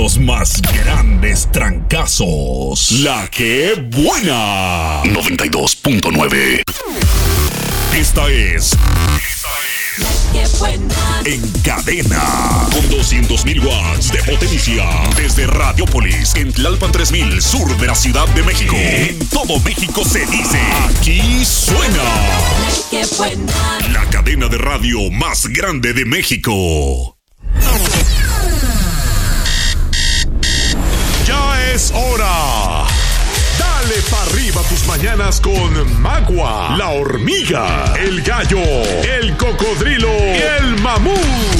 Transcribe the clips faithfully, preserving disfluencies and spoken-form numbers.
Los más grandes trancazos. La que buena. noventa y dos punto nueve. Esta es... Esta es... La que buena. En cadena. Con doscientos mil watts de potencia. Desde Radiopolis, en Tlalpan tres mil, sur de la Ciudad de México. En todo México se dice, aquí suena. La que buena. La cadena de radio más grande de México. Ya es hora. Dale pa' arriba tus mañanas con Magua, la hormiga, el gallo, el cocodrilo y el mamut.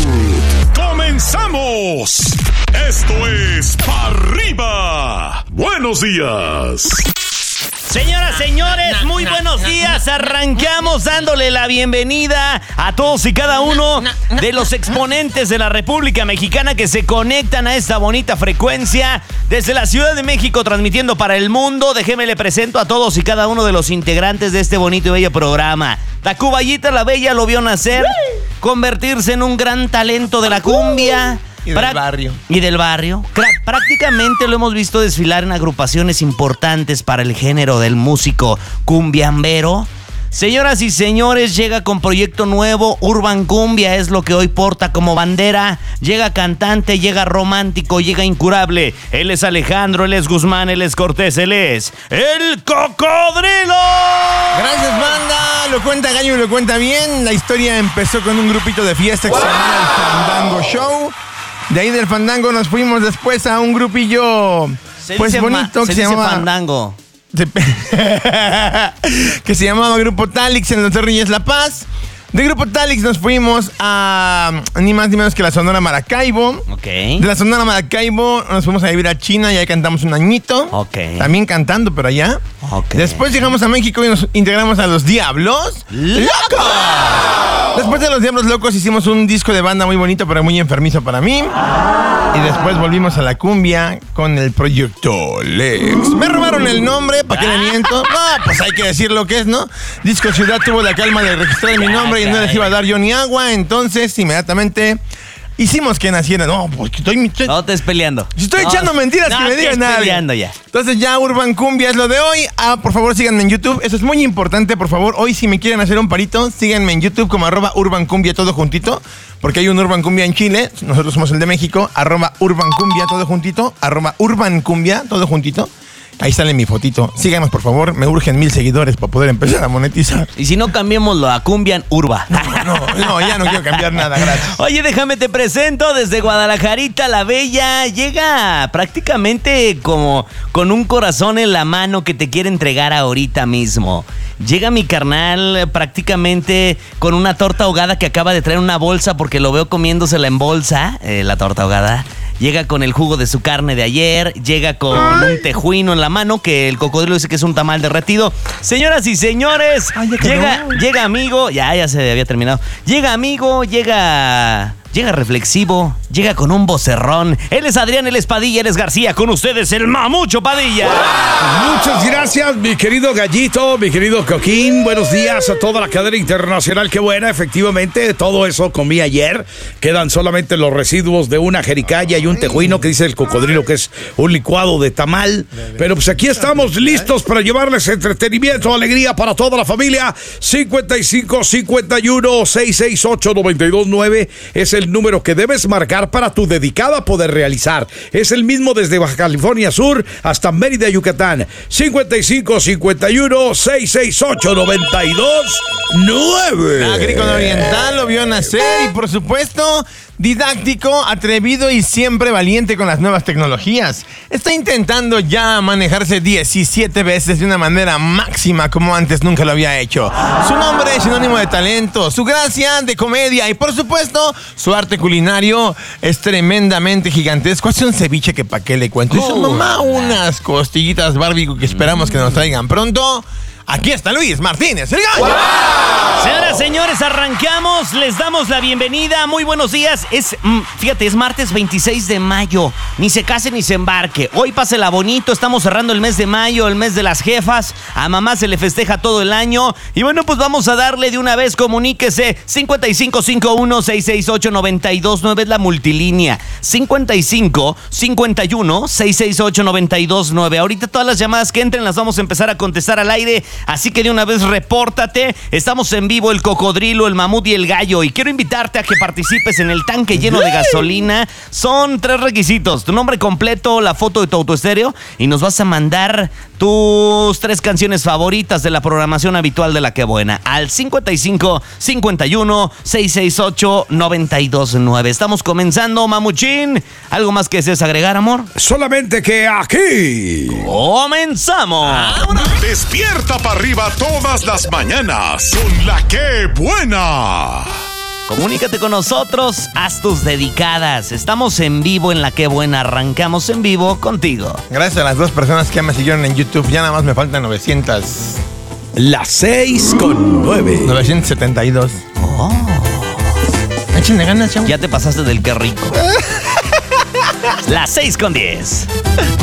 ¡Comenzamos! Esto es Pa' Arriba. Buenos días. Señoras, señores, muy buenos días. Arrancamos dándole la bienvenida a todos y cada uno de los exponentes de la República Mexicana que se conectan a esta bonita frecuencia desde la Ciudad de México, transmitiendo para el mundo. Déjeme le presento a todos y cada uno de los integrantes de este bonito y bello programa. Tacubayita la Bella lo vio nacer, convertirse en un gran talento de la cumbia. Y del barrio. Y del barrio. Prácticamente lo hemos visto desfilar en agrupaciones importantes para el género del músico cumbiambero. Señoras y señores, llega con proyecto nuevo. Urban Cumbia es lo que hoy porta como bandera. Llega cantante, llega romántico, llega incurable. Él es Alejandro, él es Guzmán, él es Cortés, él es el Cocodrilo. Gracias, banda. Lo cuenta Gallo y lo cuenta bien. La historia empezó con un grupito de fiesta que se llama el Fandango Show. De ahí del Fandango nos fuimos después a un grupillo Se pues dice bonito ma- que se, se, dice llamaba Fandango. se- que se llamaba Grupo Talix en Los Reyes La Paz. De Grupo Talix nos fuimos a ni más ni menos que la Sonora Maracaibo. Ok. De la Sonora Maracaibo nos fuimos a vivir a China y ahí cantamos un añito. Ok. También cantando, pero allá. Ok. Después llegamos a México y nos integramos a Los Diablos ¡Locos! Después de Los Diablos Locos hicimos un disco de banda muy bonito, pero muy enfermizo para mí. Y después volvimos a la cumbia con el Proyecto Lex. Me robaron el nombre, ¿para qué le miento? No, pues hay que decir lo que es, ¿no? Disco Ciudad tuvo la calma de registrar mi nombre y no les iba a dar yo ni agua. Entonces, inmediatamente hicimos que naciera. No, porque estoy... estoy No te estés peleando. si estoy No, echando mentiras, no que me te digan estés nada. peleando ya. Entonces ya Urban Cumbia es lo de hoy. Ah, por favor síganme en YouTube. Eso es muy importante, por favor. Hoy si me quieren hacer un parito, síganme en YouTube como arroba Urban Cumbia todo juntito. Porque hay un Urban Cumbia en Chile. Nosotros somos el de México. Arroba Urban Cumbia todo juntito. Arroba Urban Cumbia todo juntito. Ahí sale mi fotito. Síganos, por favor. Me urgen mil seguidores para poder empezar a monetizar. Y si no, cambiémoslo a Cumbian Urba. No, no, ya no quiero cambiar nada, gracias. Oye, déjame te presento desde Guadalajarita la Bella. Llega prácticamente como con un corazón en la mano que te quiere entregar ahorita mismo. Llega mi carnal prácticamente con una torta ahogada que acaba de traer una bolsa porque lo veo comiéndosela en bolsa, eh, la torta ahogada. Llega con el jugo de su carne de ayer, llega con un tejuino en la mano, que el cocodrilo dice que es un tamal derretido. Señoras y señores, Ay, ya quedó. llega, llega amigo, ya, ya se había terminado. Llega amigo, llega... Llega reflexivo, llega con un vocerrón. Él es Adrián, él es Padilla, él es García. Con ustedes, el Mamucho Padilla. Muchas gracias, mi querido Gallito, mi querido Coquín. Buenos días a toda la cadena internacional. Qué buena, efectivamente, todo eso comí ayer. Quedan solamente los residuos de una jericaya y un tejuino que dice el cocodrilo que es un licuado de tamal. Pero pues aquí estamos listos para llevarles entretenimiento, alegría para toda la familia. cincuenta y cinco, cincuenta y uno, seiscientos sesenta y ocho, noventa y dos nueve es el número que debes marcar para tu dedicada poder realizar. Es el mismo desde Baja California Sur hasta Mérida, Yucatán. cincuenta y cinco, cincuenta y uno, seiscientos sesenta y ocho, noventa y dos nueve. Agrícola Oriental lo vio nacer y, por supuesto, didáctico, atrevido y siempre valiente con las nuevas tecnologías. Está intentando ya manejarse diecisiete veces de una manera máxima como antes nunca lo había hecho. Su nombre es sinónimo de talento, su gracia de comedia y, por supuesto, su arte culinario es tremendamente gigantesco. Hace un ceviche que pa' qué le cuento. Y su mamá unas costillitas barbecue que esperamos que nos traigan pronto. Aquí está Luis Martínez, el gallo. Señoras, señores, arrancamos. Les damos la bienvenida. Muy buenos días. Es, mm, fíjate, es martes veintiséis de mayo. Ni se case ni se embarque. Hoy pásela bonito. Estamos cerrando el mes de mayo, el mes de las jefas. A mamá se le festeja todo el año. Y bueno, pues vamos a darle de una vez. Comuníquese. cincuenta y cinco, cincuenta y uno, seiscientos sesenta y ocho, noventa y dos nueve es la multilínea. cincuenta y cinco, cincuenta y uno, seiscientos sesenta y ocho, noventa y dos nueve. Ahorita todas las llamadas que entren las vamos a empezar a contestar al aire, así que de una vez repórtate. Estamos en vivo el cocodrilo, el mamut y el gallo, y quiero invitarte a que participes en el tanque lleno de gasolina. Son tres requisitos: tu nombre completo, la foto de tu autoestéreo, y nos vas a mandar tus tres canciones favoritas de la programación habitual de La Que Buena al cincuenta y cinco, cincuenta y uno, seiscientos sesenta y ocho, noventa y dos nueve. Estamos comenzando, Mamuchín. ¿Algo más que desees agregar, amor? Solamente que aquí ¡comenzamos! Despierta para arriba todas las mañanas con La Que Buena. Comunícate con nosotros, haz tus dedicadas. Estamos en vivo en La Que Buena. Arrancamos en vivo contigo. Gracias a las dos personas que ya me siguieron en YouTube. Ya nada más me faltan novecientos. las seis con nueve. novecientos setenta y dos. Oh. Échenle ganas, chavos. Ya te pasaste del qué rico. Las seis con diez.